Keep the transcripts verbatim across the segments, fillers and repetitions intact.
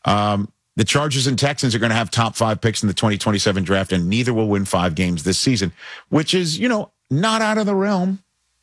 Um, the Chargers and Texans are going to have top five picks in the twenty twenty-seven draft, and neither will win five games this season, which is, you know, not out of the realm.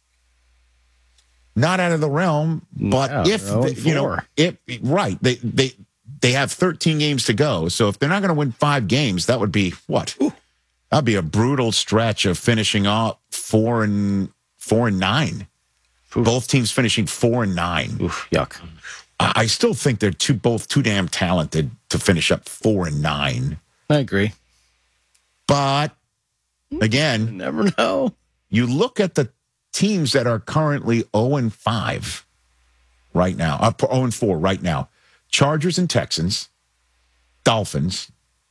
Not out of the realm, but Yeah, if the, you know, if right, they they they have thirteen games to go. So if they're not going to win five games, that would be what? Ooh. That'd be a brutal stretch of finishing off four and four and nine. Oof. Both teams finishing four and nine. Oof, yuck. I, I still think they're too both too damn talented to finish up four and nine. I agree. But again, you never know. You look at the teams that are currently oh and five right now, uh, oh and four right now. Chargers and Texans, Dolphins,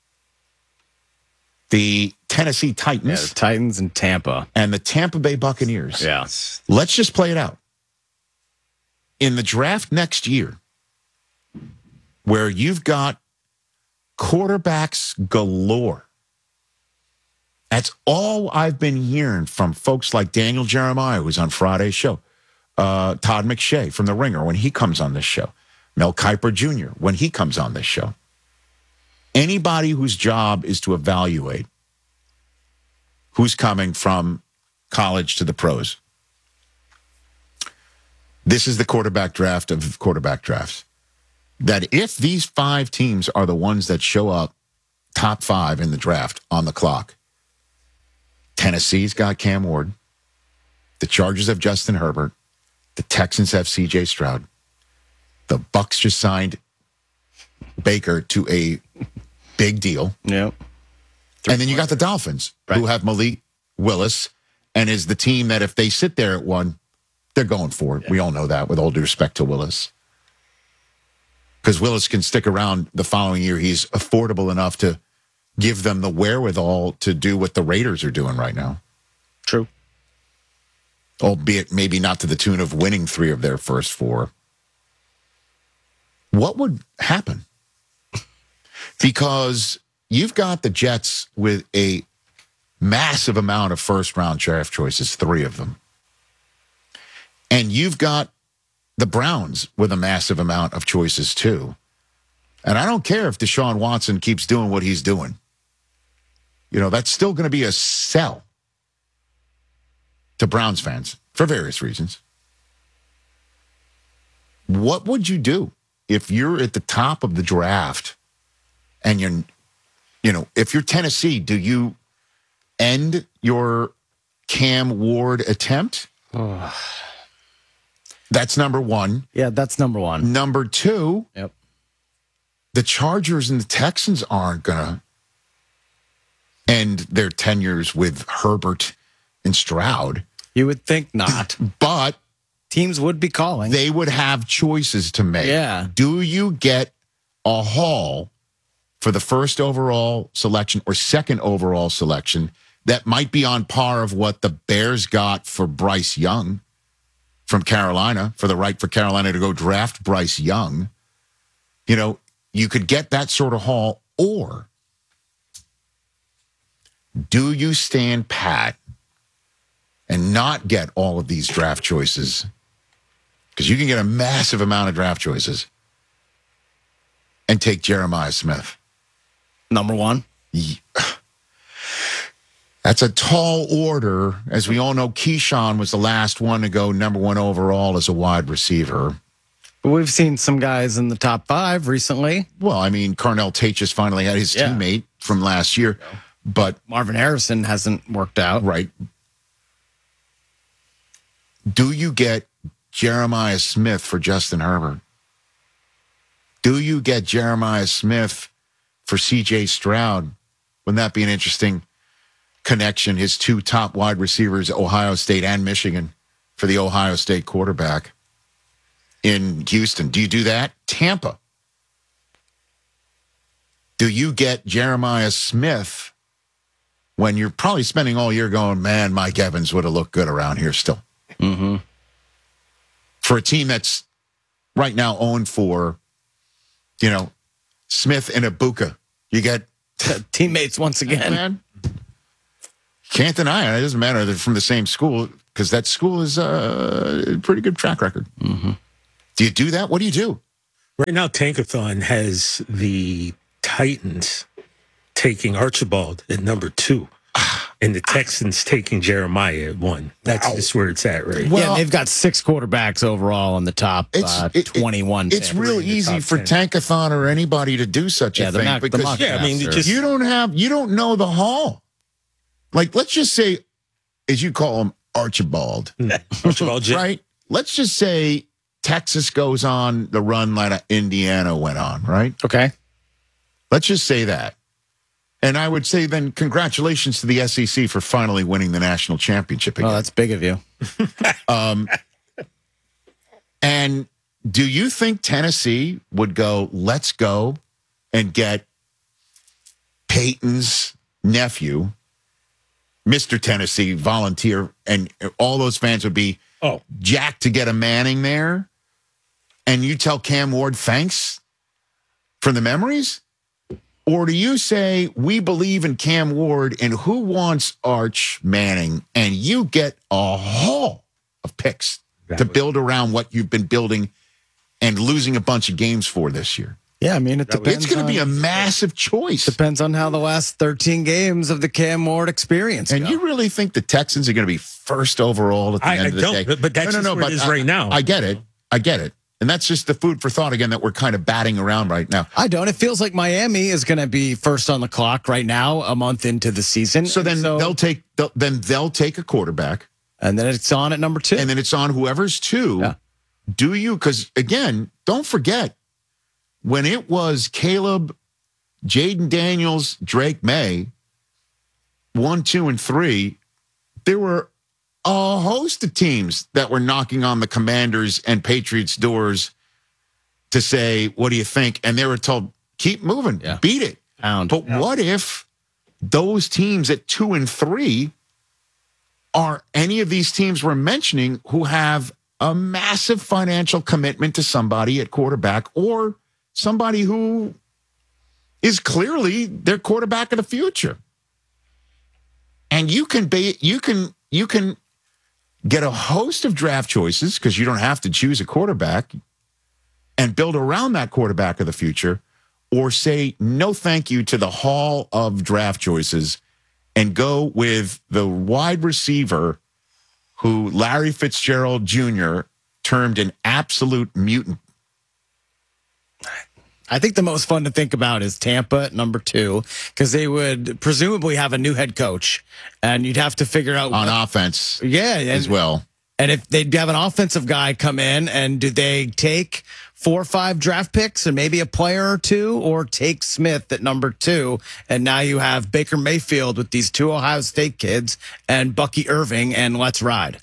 the Tennessee Titans. Yeah, the Titans and Tampa. And the Tampa Bay Buccaneers. Yeah. Let's just play it out. In the draft next year, where you've got quarterbacks galore, that's all I've been hearing from folks like Daniel Jeremiah, who's on Friday's show, uh, Todd McShay from The Ringer when he comes on this show, Mel Kiper Junior when he comes on this show. Anybody whose job is to evaluate who's coming from college to the pros. This is the quarterback draft of quarterback drafts. That if these five teams are the ones that show up top five in the draft on the clock, Tennessee's got Cam Ward. The Chargers have Justin Herbert. The Texans have C J Stroud. The Bucs just signed Baker to a big deal. Yep. And then you got the Dolphins, right, who have Malik Willis, and is the team that if they sit there at one, they're going for it. Yeah. We all know that, with all due respect to Willis. Because Willis can stick around the following year. He's affordable enough to give them the wherewithal to do what the Raiders are doing right now. True. Albeit maybe not to the tune of winning three of their first four. What would happen? Because you've got the Jets with a massive amount of first-round draft choices, three of them. And you've got the Browns with a massive amount of choices, too. And I don't care if Deshaun Watson keeps doing what he's doing. You know, that's still going to be a sell to Browns fans for various reasons. What would you do if you're at the top of the draft and you're, you know, if you're Tennessee, do you end your Cam Ward attempt? Oh. That's number one. Yeah, that's number one. Number two, yep. The Chargers and the Texans aren't going to end their tenures with Herbert and Stroud. You would think not. But teams would be calling. They would have choices to make. Yeah. Do you get a haul for the first overall selection or second overall selection that might be on par of what the Bears got for Bryce Young from Carolina, for the right for Carolina to go draft Bryce Young? You know, you could get that sort of haul, or do you stand pat and not get all of these draft choices? Because you can get a massive amount of draft choices and take Jeremiah Smith. Number one. Yeah. That's a tall order. As we all know, Keyshawn was the last one to go number one overall as a wide receiver. But we've seen some guys in the top five recently. Well, I mean, Carnell Tate just finally had his yeah. teammate from last year. But Marvin Harrison hasn't worked out. Right. Do you get Jeremiah Smith for Justin Herbert? Do you get Jeremiah Smith for C J Stroud? Wouldn't that be an interesting connection? His two top wide receivers, Ohio State and Michigan, for the Ohio State quarterback in Houston. Do you do that? Tampa. Do you get Jeremiah Smith when you're probably spending all year going, man, Mike Evans would have looked good around here still? Mm-hmm. For a team that's right now oh and four, you know, Smith and Ibuka, you get teammates once again. Man, can't deny it. It doesn't matter. They're from the same school, because that school is uh, a pretty good track record. Mm-hmm. Do you do that? What do you do? Right now, Tankathon has the Titans taking Archibald at number two, and the Texans taking Jeremiah at one. That's Wow. just where it's at, right? Well, yeah, they've got six quarterbacks overall in the top It's uh, it- twenty-one. It's real easy for Tankathon or anybody to do such Yeah, a they're thing not- the because mock Yeah, I mean, drafts it are- just- you don't have you don't know the hall. Like, let's just say, as you call him, Archibald, Archibald J- right? Let's just say Texas goes on the run like Indiana went on, right? Okay. Let's just say that. And I would say then congratulations to the S E C for finally winning the national championship again. Oh, that's big of you. Um, and do you think Tennessee would go, let's go and get Peyton's nephew, Mister Tennessee, volunteer, and all those fans would be Oh, jacked to get a Manning there? And you tell Cam Ward thanks for the memories? Or do you say, we believe in Cam Ward and who wants Arch Manning? And you get a haul of picks That to would- build around what you've been building and losing a bunch of games for this year. Yeah, I mean, it That was- depends. It's going to be a on- massive choice. Depends on how the last thirteen games of the Cam Ward experience And go. you really think the Texans are going to be first overall at the I- end I of the don't, day? but- but that's just where it is I- right now. I get it. I get it. And that's just the food for thought again that we're kind of batting around right now. I don't. It feels like Miami is going to be first on the clock right now, a month into the season. So then And they'll take they'll, then they'll take a quarterback, and then it's on at number two. and then it's on whoever's two. Yeah. Do you? Because again, don't forget when it was Caleb, Jaden Daniels, Drake May, one, two, and three. There were a host of teams that were knocking on the Commanders and Patriots doors to say, "What do you think?" And they were told, "Keep moving, Yeah. beat it." Pound. But what if those teams at two and three are any of these teams we're mentioning who have a massive financial commitment to somebody at quarterback or somebody who is clearly their quarterback of the future? And you can be, you can, you can get a host of draft choices because you don't have to choose a quarterback and build around that quarterback of the future, or say no thank you to the haul of draft choices and go with the wide receiver who Larry Fitzgerald Junior termed an absolute mutant. I think the most fun to think about is Tampa at number two, because they would presumably have a new head coach, and you'd have to figure out On what- offense yeah, as and, well. and if they'd have an offensive guy come in, and do they take four or five draft picks and maybe a player or two, or take Smith at number two, and now you have Baker Mayfield with these two Ohio State kids and Bucky Irving, and let's ride.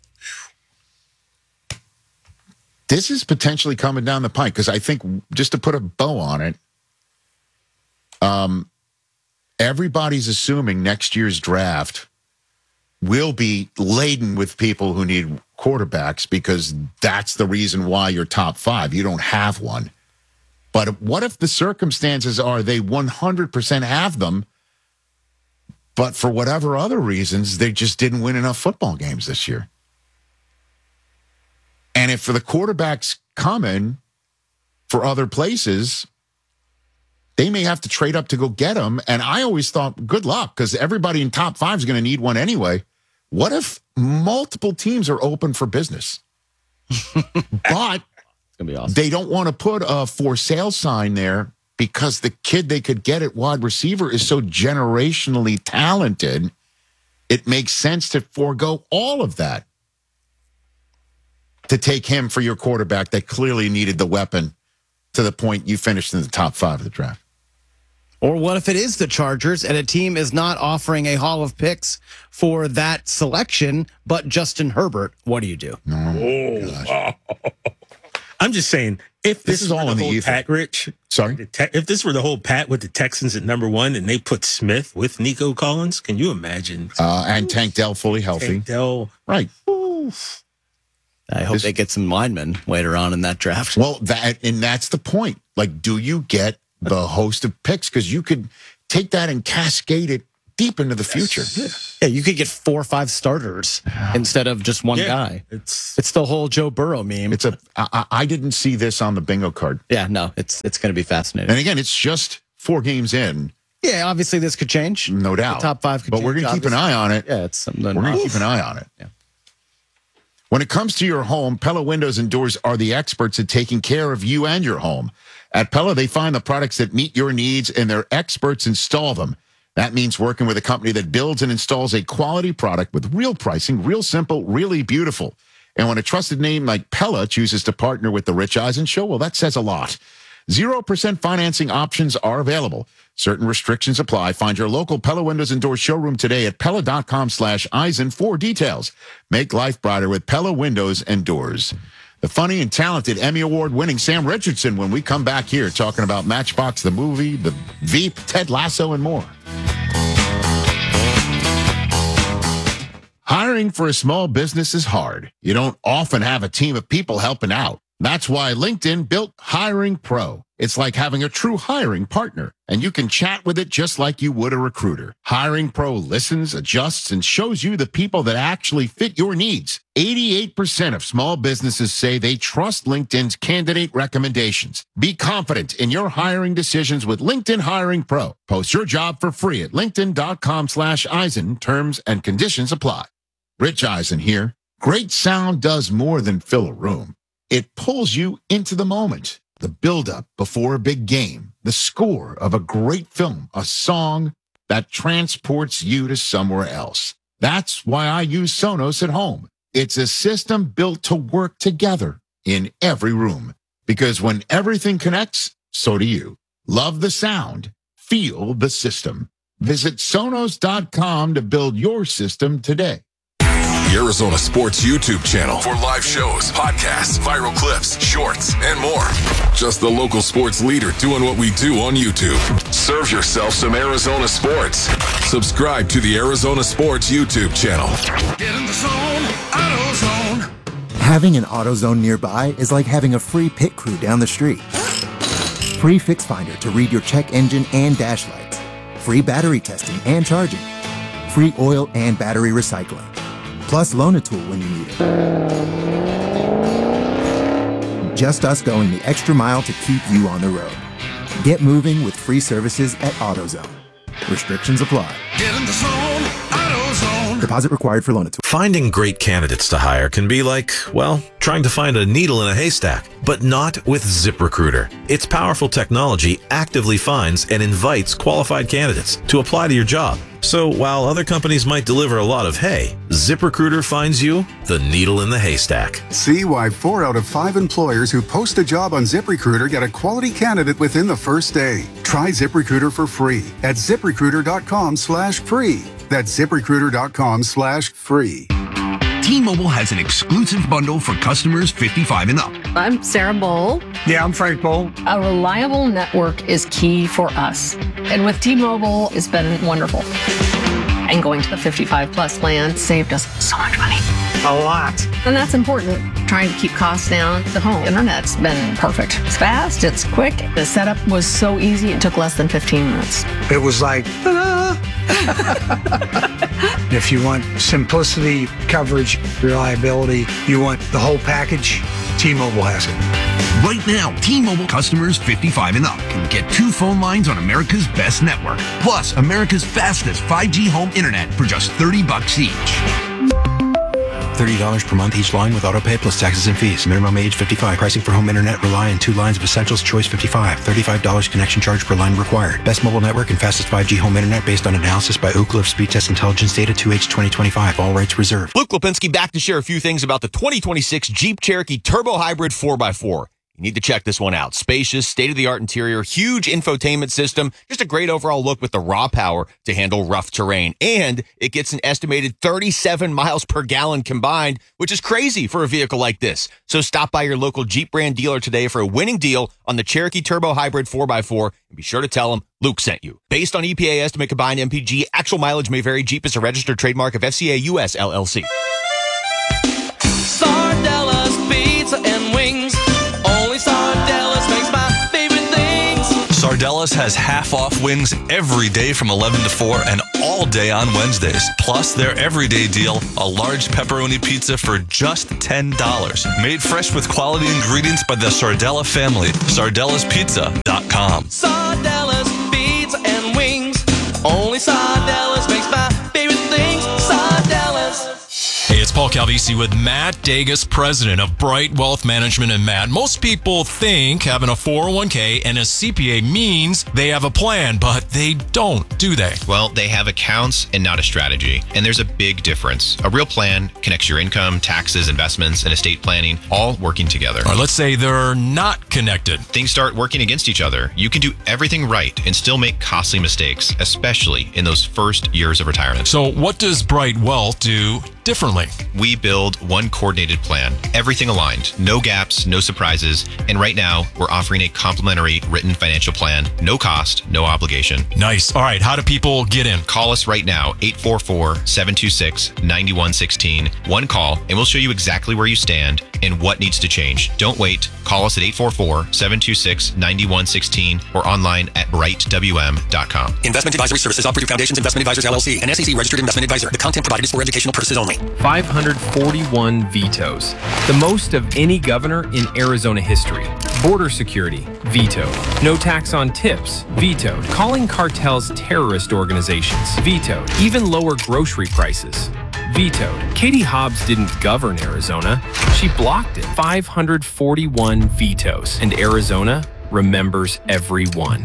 This is potentially coming down the pike because I think, just to put a bow on it, um, everybody's assuming next year's draft will be laden with people who need quarterbacks because that's the reason why you're top five. You don't have one. But what if the circumstances are they one hundred percent have them, but for whatever other reasons, they just didn't win enough football games this year? And if for the quarterbacks coming for other places, they may have to trade up to go get them. And I always thought, good luck, because everybody in top five is going to need one anyway. What if multiple teams are open for business, but It's gonna be awesome. they don't want to put a for sale sign there because the kid they could get at wide receiver is so generationally talented? It makes sense to forego all of that to take him for your quarterback that clearly needed the weapon to the point you finished in the top five of the draft. Or what if it is the Chargers and a team is not offering a haul of picks for that selection, but Justin Herbert? What do you do? Oh, I'm just saying, if this, This is were all the in the whole ether. Pat, Rich, Sorry? the te- if this were the whole Pat with the Texans at number one and they put Smith with Nico Collins, can you imagine? Uh, and Tank Dell fully healthy. Tank Dell. Right. I hope This- they get some linemen later on in that draft. Well, that and that's the point. Like, do you get the host of picks? Because you could take that and cascade it deep into the future. Yeah, you could get four or five starters instead of just one Yeah. guy. It's It's the whole Joe Burrow meme. It's a. I, I didn't see this on the bingo card. Yeah, no, it's it's going to be fascinating. And again, it's just four games in, Yeah, obviously this could change. no doubt. The top five could but change, we're going to keep an obviously. eye on it. Yeah, it's something. We're going to keep an eye on it. Yeah. When it comes to your home, Pella Windows and Doors are the experts at taking care of you and your home. At Pella, they find the products that meet your needs, and their experts install them. That means working with a company that builds and installs a quality product with real pricing, real simple, really beautiful. And when a trusted name like Pella chooses to partner with the Rich Eisen Show, well, that says a lot. zero percent financing options are available. Certain restrictions apply. Find your local Pella Windows and Doors showroom today at Pella.com slash Eisen for details. Make life brighter with Pella Windows and Doors. The funny and talented Emmy Award-winning Sam Richardson when we come back here talking about Matchbox, the movie, the Veep, Ted Lasso, and more. Hiring for a small business is hard. You don't often have a team of people helping out. That's why LinkedIn built Hiring Pro. It's like having a true hiring partner, and you can chat with it just like you would a recruiter. Hiring Pro listens, adjusts, and shows you the people that actually fit your needs. eighty-eight percent of small businesses say they trust LinkedIn's candidate recommendations. Be confident in your hiring decisions with LinkedIn Hiring Pro. Post your job for free at linkedin.com slash Eisen. Terms and conditions apply. Rich Eisen here. Great sound does more than fill a room. It pulls you into the moment, the buildup before a big game, the score of a great film, a song that transports you to somewhere else. That's why I use Sonos at home. It's a system built to work together in every room, because when everything connects, so do you. Love the sound. Feel the system. Visit Sonos dot com to build your system today. The Arizona Sports YouTube channel for live shows, podcasts, viral clips, shorts, and more. Just the local sports leader doing what we do on YouTube. Serve yourself some Arizona sports. Subscribe to the Arizona Sports YouTube channel. Get in the zone, AutoZone. Having an AutoZone nearby is like having a free pit crew down the street. Free Fix Finder to read your check engine and dash lights. Free battery testing and charging. Free oil and battery recycling. Plus loan a tool when you need it. Just us going the extra mile to keep you on the road. Get moving with free services at AutoZone. Restrictions apply. Get in the zone, AutoZone. Deposit required for loan a tool. Finding great candidates to hire can be like, well, trying to find a needle in a haystack, but not with ZipRecruiter. Its powerful technology actively finds and invites qualified candidates to apply to your job. So while other companies might deliver a lot of hay, ZipRecruiter finds you the needle in the haystack. See why four out of five employers who post a job on ZipRecruiter get a quality candidate within the first day. Try ZipRecruiter for free at ZipRecruiter.com slash free. That's ZipRecruiter.com slash free. T-Mobile has an exclusive bundle for customers fifty-five and up. I'm Sarah Bowl. Yeah, I'm Frank Bowl. A reliable network is key for us. And with T-Mobile, it's been wonderful. And going to the fifty-five plus plan saved us so much money. A lot. And that's important. Trying to keep costs down. The home internet's been perfect. It's fast, it's quick. The setup was so easy, it took less than fifteen minutes. It was like, ta-da! If you want simplicity, coverage, reliability, you want the whole package, T-Mobile has it. Right now, T-Mobile customers fifty-five and up can get two phone lines on America's best network, plus America's fastest five G home internet for just thirty bucks each. thirty dollars per month each line with autopay plus taxes and fees. Minimum age fifty-five. Pricing for home internet rely on two lines of Essentials Choice fifty-five. thirty-five dollars connection charge per line required. Best mobile network and fastest five G home internet based on analysis by Oak Cliff Speed Test Intelligence Data two H twenty twenty-five. All rights reserved. Luke Lipinski back to share a few things about the twenty twenty-six Jeep Cherokee Turbo Hybrid four by four. You need to check this one out. Spacious, state-of-the-art interior, huge infotainment system, just a great overall look with the raw power to handle rough terrain. And it gets an estimated thirty-seven miles per gallon combined, which is crazy for a vehicle like this. So stop by your local Jeep brand dealer today for a winning deal on the Cherokee Turbo Hybrid four by four, and be sure to tell them Luke sent you. Based on E P A estimate combined M P G, actual mileage may vary. Jeep is a registered trademark of F C A U S L L C. Sardellas Pizza and Wings. Only Sardellas makes my favorite things. Sardellas Sardellas has half-off wings every day from eleven to four and all day on Wednesdays. Plus, their everyday deal, a large pepperoni pizza for just ten dollars. Made fresh with quality ingredients by the Sardella family. sardellas pizza dot com. Sardellas pizza and wings. Only Sardellas makes my favorite things. Sardellas. Hey, it's Paul Calvisi with Matt Dagus, president of Bright Wealth Management. And Matt, most people think having a four oh one k and a C P A means they have a plan, but they don't, do they? Well, they have accounts and not a strategy. And there's a big difference. A real plan connects your income, taxes, investments, and estate planning all working together. Or let's say they're not connected. Things start working against each other. You can do everything right and still make costly mistakes, especially in those first years of retirement. So what does Bright Wealth do differently? We build one coordinated plan, everything aligned, no gaps, no surprises. And right now, we're offering a complimentary written financial plan, no cost, no obligation. Nice. All right. How do people get in? Call us right now, eight four four, seven two six, nine one one six. One call, and we'll show you exactly where you stand and what needs to change. Don't wait. Call us at eight four four, seven two six, nine one one six or online at bright w m dot com. Investment advisory services offered through Foundations Investment Advisors, L L C, an S E C registered investment advisor. The content provided is for educational purposes only. five hundred forty-one vetoes, the most of any governor in Arizona history. Border security, vetoed. No tax on tips, vetoed. Calling cartels terrorist organizations, vetoed. Even lower grocery prices, vetoed. Katie Hobbs didn't govern Arizona. She blocked it. five hundred forty-one vetoes. And Arizona remembers every one.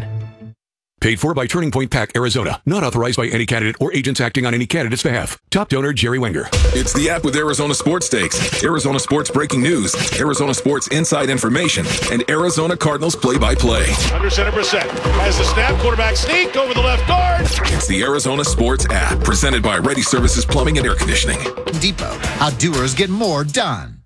Paid for by Turning Point PAC, Arizona. Not authorized by any candidate or agents acting on any candidate's behalf. Top donor, Jerry Wenger. It's the app with Arizona Sports Stakes, Arizona Sports breaking news, Arizona Sports inside information, and Arizona Cardinals play-by-play. Under center percent. Has the snap, quarterback sneak over the left guard. It's the Arizona Sports app, presented by Ready Services Plumbing and Air Conditioning. Depot. How doers get more done.